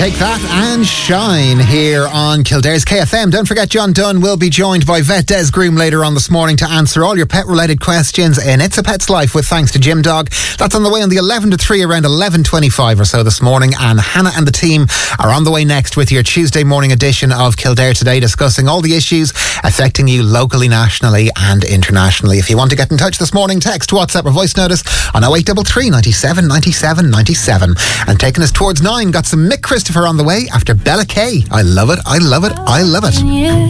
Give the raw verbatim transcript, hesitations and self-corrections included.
Take that and shine here on Kildare's K F M. Don't forget, John Dunn will be joined by vet Des Groom later on this morning to answer all your pet-related questions in It's a Pet's Life with thanks to Jim Dog. That's on the way on the eleven to three, around eleven twenty-five or so this morning. And Hannah and the team are on the way next with your Tuesday morning edition of Kildare Today, discussing all the issues affecting you locally, nationally and internationally. If you want to get in touch this morning, text, WhatsApp or voice notice on oh eight three three, ninety-seven, ninety-seven, ninety-seven. And taking us towards nine, got some Mick Christopher on the way after Bella Kay. I love it, I love it, I love it.